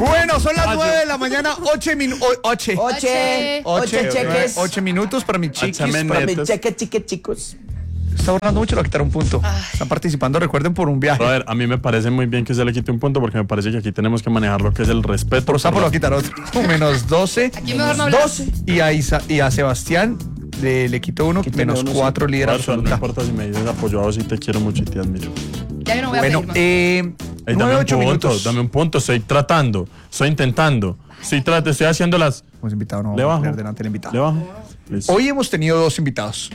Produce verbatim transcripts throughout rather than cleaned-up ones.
Bueno, son las nueve de la mañana, ocho minutos. Ocho. Ocho. Ocho cheques. Ocho minutos para mis chiquis. Para mis cheques, chiques, chicos. Está borrando mucho, le va a quitar un punto. Ay. Están participando, recuerden, por un viaje. A ver, a mí me parece muy bien que se le quite un punto porque me parece que aquí tenemos que manejar lo que es el respeto. Por sapo le va a quitar otro. Menos doce. Aquí mejor no hablar. doce. Y a, Isa, y a Sebastián le, le quitó uno, Quítame menos uno, cuatro, Sí. líder Por eso, absoluta. no importa si me dices apoyado, si te quiero mucho y te admiro. Ya yo no voy a Bueno, pedir más. eh, Ey, nueve, dame un ocho punto, minutos. dame un punto, estoy tratando, estoy intentando. Estoy, tra- estoy haciendo las... Hemos invitado, no Le vamos a bajo. poner delante del invitado. Le bajo. Listo. Hoy hemos tenido dos invitados.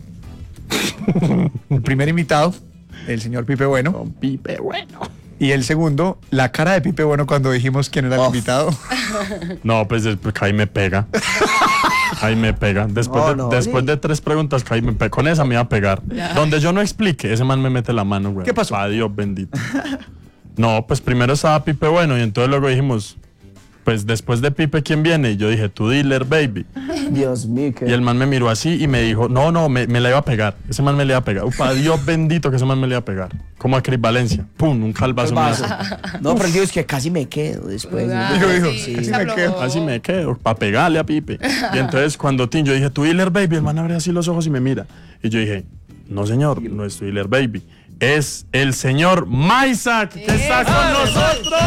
El primer invitado, el señor Pipe Bueno. Con Pipe, bueno. Y el segundo, la cara de Pipe Bueno cuando dijimos quién era el Oh. invitado. No, pues después Kai me pega. Kai me pega. Después, No, de, no, después sí. de tres preguntas, Kai me pega. Con esa me iba a pegar. Donde yo no explique, ese man me mete la mano, güey. ¿Qué pasó? Pa' Dios bendito. No, pues primero estaba Pipe Bueno y entonces luego dijimos, pues después de Pipe, ¿quién viene? Y yo dije, tu dealer, baby. Dios mío, qué. Y el man me miró así y me dijo, no, no, me, me la iba a pegar. Ese man me la iba a pegar. Upa, Dios bendito que ese man me la iba a pegar. Como a Cris Valencia. Pum, un calvazo. me Vaso. hizo. No, pero el Dios es que casi me quedo después. Ah, Dijo, dijo, sí, casi se me aflojó. quedo. Así me quedo, para pegarle a Pipe. Y entonces cuando Tim, yo dije, tu dealer, baby, el man abre así los ojos y me mira. Y yo dije, no señor, no es tu dealer, baby. Es el señor Maisak que está con nosotros.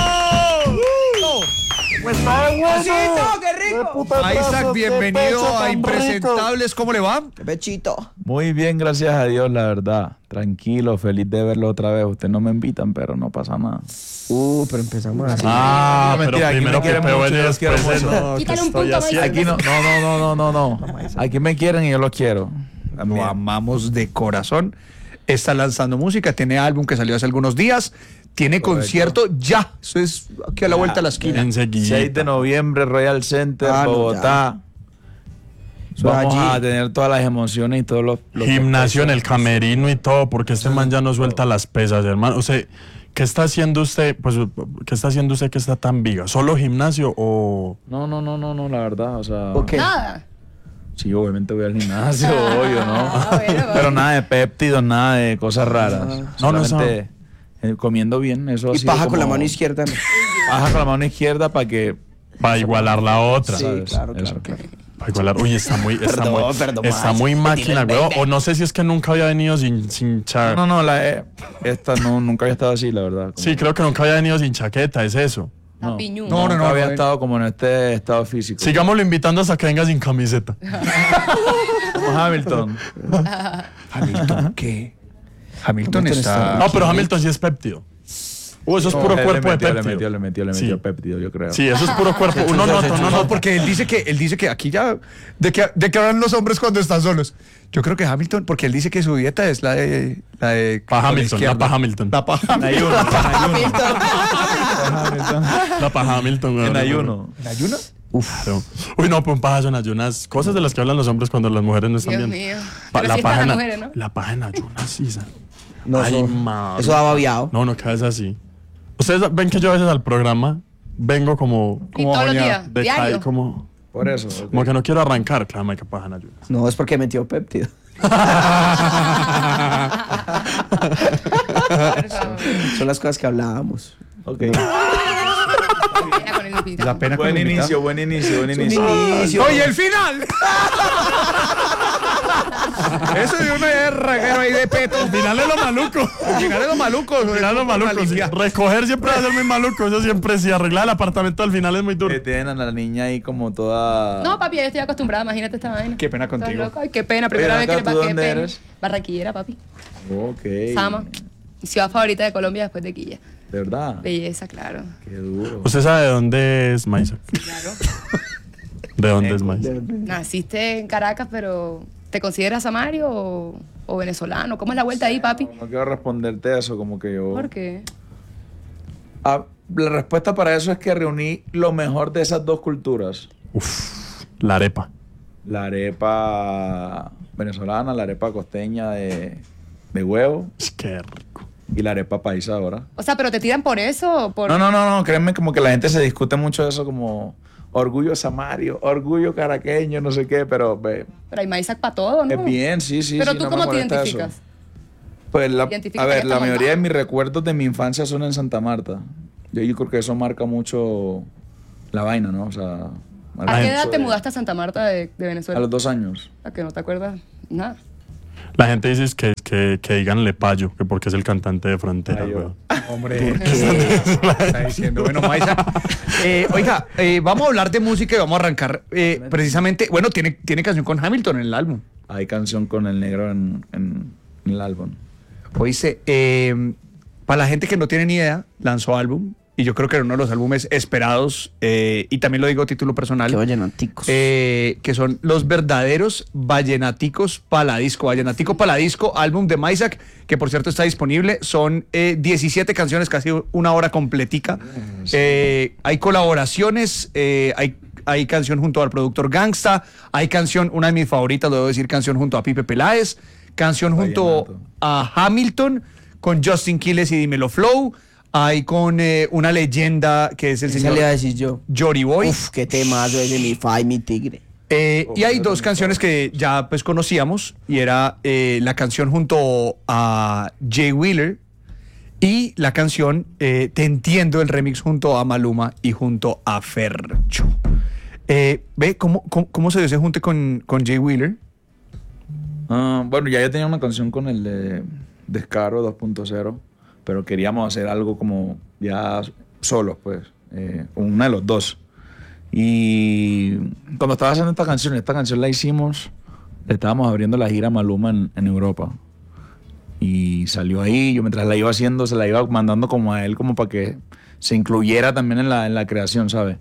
¡Qué rico! Isaac, bienvenido a Impresentables. ¿Cómo le va? ¡Qué pechito! Muy bien, gracias a Dios, la verdad. Tranquilo, feliz de verlo otra vez. Ustedes no me invitan, pero no pasa nada. Uh, pero empezamos así. Ah, No, pero mentira, aquí primero me quieren Pipe mucho, Bueno y los quiero después mucho. él, no, ¿qué Quítale un estoy punto, haciendo? Aquí no, no, no, no, no, no, no. Aquí me quieren y yo los quiero. Lo También. amamos de corazón. Está lanzando música, tiene álbum que salió hace algunos días, tiene Correcto. concierto ya. Eso es aquí a la vuelta de la esquina. Enseguida. seis de noviembre, Royal Center, Ah, no, Bogotá. Eso Vamos allí. a tener todas las emociones y todos los... los Gimnasio en el camerino y todo, porque este man ya no suelta las pesas, hermano. O sea, ¿qué está haciendo usted? Pues, ¿qué está haciendo usted que está tan viga? ¿Solo gimnasio o...? No, no, no, no, no, la verdad, o sea... ¿O qué? Nada. Sí, obviamente voy al gimnasio, obvio, ¿no? Ah, bueno, bueno. Pero nada de péptidos, nada de cosas raras. No, no, Solamente, eh, comiendo bien, eso ha Y sido paja con la como- mano izquierda. ¿no? Paja con la mano izquierda para que... Para igualar la otra. Sí, ¿sabes? claro, Eso. claro, claro. Para igualar. Uy, está muy, está Perdón, muy, perdón, está más. muy máquina, Dile, güey. baby. O no sé si es que nunca había venido sin, sin cha- No, no, la, eh, esta no, nunca había estado así, la verdad. Como- Sí, creo que nunca había venido sin chaqueta, es eso. no, Piñú. No, no, nunca no, había no, estado como en este estado físico. Sigámoslo invitando hasta que venga sin camiseta. Como Hamilton. Hamilton, ¿qué? Hamilton Hamilton está... No, pero Hamilton sí es péptido. Uh, eso es puro Él cuerpo le de metió, le péptido. metió, le metió, le Sí. metió péptido, yo creo. Sí, eso es puro cuerpo. Uno nota, uno No, nota. porque él dice que él dice que aquí ya de que de que hablan los hombres cuando están solos. Yo creo que Hamilton, porque él dice que su dieta es la de la de Pa' con Hamilton, izquierda. la pa' Hamilton. La pa' En ayuno, en ayuno. La paja Hamilton, güey. En ayuno. ¿En ayuno? Claro. Uy, no, pues un pajazo en ayunas. Cosas de las que hablan los hombres cuando las mujeres no están Dios bien. mío. Pa- Pero la, sí paja están en, las mujeres, ¿no? la paja en ayunas, sí. sa- No, Ay, eso, madre. eso da babiado. No, no, que es así. Ustedes ven que yo a veces al programa vengo como... Y Como todos los bañado. días, De diario. cae, como, Por eso. ok. como que no quiero arrancar. Claro, me que paja en ayunas. No, es porque metió péptido. Son las cosas que hablábamos. Ok. Pena con el invitado. La pena Buen con el inicio, buen inicio, buen inicio. inicio. ¡Oye, el final! Eso de una de reguero ahí de peto. Al final es lo maluco. Al final es lo maluco. Al final es lo maluco. Sí. Recoger siempre va a ser muy maluco. Eso siempre sí. Arreglar el apartamento al final es muy duro. Que tienen a la niña ahí como toda... No, papi, yo estoy acostumbrada, imagínate esta vaina. Qué pena ¿Estás contigo. loco? Ay, qué pena, primera Oye, vez que acá, le ¿tú pagué dónde pena. eres? Barranquillera, papi. Ok. Sama. Mi ciudad favorita de Colombia después de Quilla. ¿De verdad? Belleza, claro. Qué duro. ¿Usted sabe de dónde es Maisa? Claro. ¿De dónde es Maisa? Naciste en Caracas, pero ¿te consideras samario o, o venezolano? ¿Cómo es la vuelta ahí, papi? No quiero responderte eso, como que yo... ¿Por qué? Ah, la respuesta para eso es que reuní lo mejor de esas dos culturas. Uf, la arepa. La arepa venezolana, la arepa costeña de, de huevo Qué rico. y la arepa paisa ahora. O sea, ¿pero te tiran por eso o por...? No, no, no, no, créeme como que la gente se discute mucho de eso como orgullo samario, orgullo caraqueño, no sé qué, pero ve, Pero hay maíz para todo, ¿no? es bien, sí, sí. Pero sí, tú, no me ¿cómo te molesta eso. identificas? Pues la, Identifica a que ver, ya la está mayoría de montado. mis recuerdos de mi infancia son en Santa Marta. yo, yo creo que eso marca mucho la vaina, ¿no? O sea, marca ¿A qué mucho edad te de- mudaste a Santa Marta de, de A Venezuela? los dos años. ¿A que no te acuerdas? Nada. La gente dice que, que, que digan Lepayo, que porque es el cantante de Frontera, Ay, yo. weón. Hombre, está diciendo, bueno, Maisa. Eh, oiga, eh, vamos a hablar de música y vamos a arrancar eh, precisamente. Bueno, tiene, tiene canción con Hamilton en el álbum. Hay canción con el negro en, en, en el álbum. Oíste, eh, para la gente que no tiene ni idea, lanzó álbum. Y yo creo que era uno de los álbumes esperados, eh, y también lo digo a título personal, Qué vallenaticos. eh, que son los verdaderos vallenaticos Paladisco. Vallenatico Paladisco, álbum de Maisak, que por cierto está disponible. Son eh, diecisiete canciones, casi una hora completica. Eh, hay colaboraciones, eh, hay, hay canción junto al productor Gangsta, hay canción, una de mis favoritas, lo debo decir, canción junto a Pipe Peláez, canción junto Vallenato. a Hamilton, con Justin Quiles y Dímelo Flow. Hay con eh, una leyenda que es el Esa señor le iba a decir yo. Jory Boy. Uf, qué temazo ese, mi fa y mi tigre. Eh, y hay dos canciones que ya pues conocíamos, y era eh, la canción junto a Jay Wheeler y la canción eh, Te Entiendo, el remix junto a Maluma y junto a Fercho. Eh, ¿Ve cómo, cómo, cómo se dio ese junte con, con Jay Wheeler? Ah, bueno, ya yo tenía una canción con el de Descaro dos punto cero, pero queríamos hacer algo como ya solos, pues, eh, una de los dos. Y cuando estaba haciendo esta canción, esta canción la hicimos, le estábamos abriendo la gira a Maluma en, en Europa. Y salió ahí, yo mientras la iba haciendo, se la iba mandando como a él, como para que se incluyera también en la, en la creación, ¿sabes?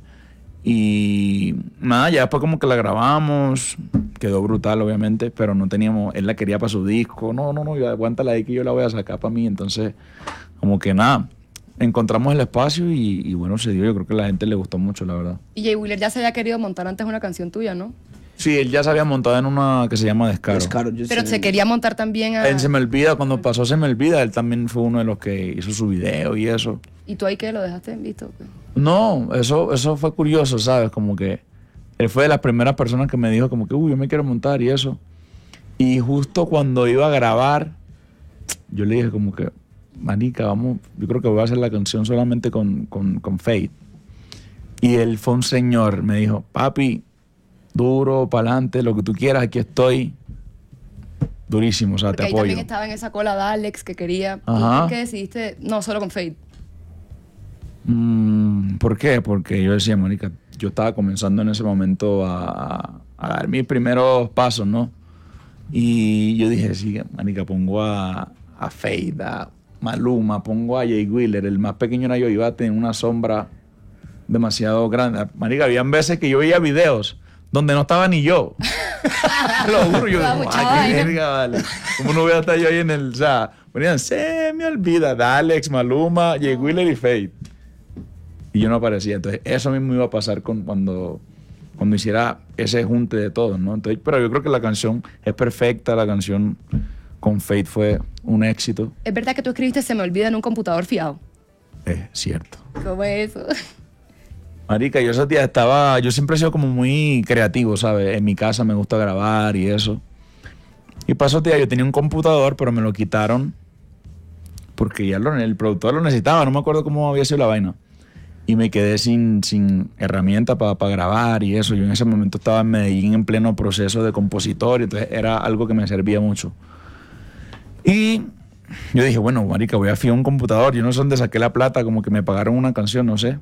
Y nada, ya después como que la grabamos, quedó brutal obviamente, pero no teníamos, él la quería para su disco, no, no, no, yo, aguántala ahí que yo la voy a sacar para mí, entonces como que nada, encontramos el espacio y, y bueno, se dio, yo creo que a la gente le gustó mucho, la verdad. Y Jay Wheeler ya se había querido montar antes una canción tuya, ¿no? Sí, él ya se había montado en una que se llama Descaro. Descaro, yo Pero sé. se quería montar también a... Él Se Me Olvida, cuando pasó Se Me Olvida, él también fue uno de los que hizo su video y eso. ¿Y tú ahí qué? ¿Lo dejaste en visto? No, eso, eso fue curioso, ¿sabes? Como que él fue de las primeras personas que me dijo como que, uy, yo me quiero montar y eso. Y justo cuando iba a grabar, yo le dije como que, manica, vamos, yo creo que voy a hacer la canción solamente con, con, con Fate. Y él fue un señor, me dijo, papi, duro, pa'lante, lo que tú quieras, aquí estoy. Durísimo, o sea, Porque te ahí apoyo. también estaba en esa cola de Alex que quería... ¿Tú Ajá. por qué decidiste? No, solo con Fade. Mm, ¿Por qué? Porque yo decía, marica, yo estaba comenzando en ese momento a, a dar mis primeros pasos, ¿no? Y yo dije, sí, marica, pongo a, a Fade, a Maluma, pongo a Jay Wheeler, el más pequeño era yo, iba a tener una sombra demasiado grande. Marica, habían veces que yo veía videos donde no estaba ni yo. Lo juro, yo Da digo, mucha ay, qué vaina. verga, vale. ¿Cómo no voy a estar yo ahí en el, o sea, ponían, se me olvida, de Alex, Maluma, Jay Wheeler y Fade. Y yo no aparecía. Entonces, eso mismo iba a pasar con cuando, cuando hiciera ese junte de todos, ¿no? Entonces, pero yo creo que la canción es perfecta, la canción con Fate fue un éxito. ¿Es verdad que tú escribiste Se Me Olvida en un computador fiado? Es cierto. ¿Cómo es eso? Marica, yo esos días estaba, yo siempre he sido como muy creativo, ¿sabes? En mi casa me gusta grabar y eso. Y pasó, tía, yo tenía un computador, pero me lo quitaron porque ya lo, el productor lo necesitaba, no me acuerdo cómo había sido la vaina. Y me quedé sin, sin herramienta para grabar y eso. Yo en ese momento estaba en Medellín en pleno proceso de compositor, entonces era algo que me servía mucho. Y yo dije, bueno, marica, voy a fiar un computador. Yo no sé dónde saqué la plata, como que me pagaron una canción, no sé.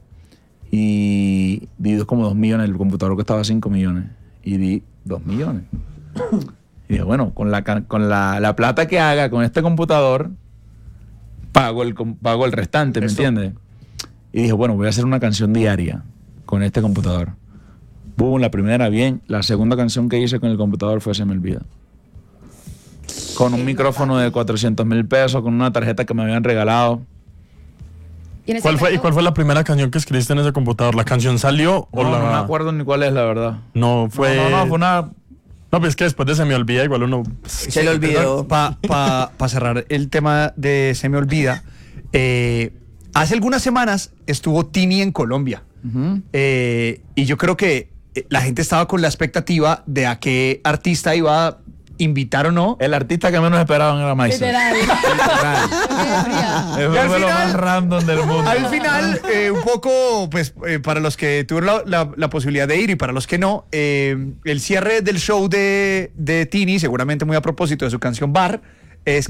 Y di como dos millones, el computador costaba cinco millones. Y di dos millones. Y dije, bueno, con la, can- con la, la plata que haga con este computador, pago el, com- pago el restante, ¿me Eso. entiendes? Y dije, bueno, voy a hacer una canción diaria con este computador. Boom, la primera bien. La segunda canción que hice con el computador fue Se Me Olvida. Con un micrófono de cuatrocientos mil pesos, con una tarjeta que me habían regalado. ¿Y, en ese ¿Cuál fue, ¿Y momento- cuál fue la primera canción que escribiste en ese computador? ¿La canción salió o No, la...? no me acuerdo ni cuál es, la verdad. No, fue... No, no, no, fue una... No, pues es que después de Se Me Olvida igual uno... Se le olvidó. Para pa, pa cerrar el tema de Se Me Olvida, eh, hace algunas semanas estuvo Tini en Colombia. Eh, y yo creo que eh, la gente estaba con la expectativa de a qué artista iba invitar o no. El artista que menos esperaban era Maisa. Literal. Eso Y al fue lo final- más random del mundo. Al final, eh, un poco, pues, eh, para los que tuvieron la, la- la posibilidad de ir y para los que no, eh, el cierre del show de, de Tini, seguramente muy a propósito de su canción Bar, es